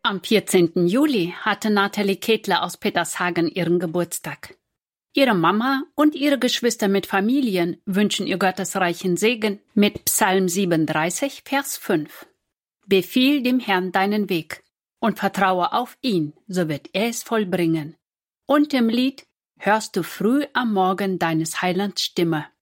Am 14. Juli hatte Nathalie Ketler aus Petershagen ihren Geburtstag. Ihre Mama und ihre Geschwister mit Familien wünschen ihr gottesreichen Segen mit Psalm 37, Vers 5. Befiehl dem Herrn deinen Weg und vertraue auf ihn, so wird er es vollbringen. Und im Lied hörst du früh am Morgen deines Heilands Stimme.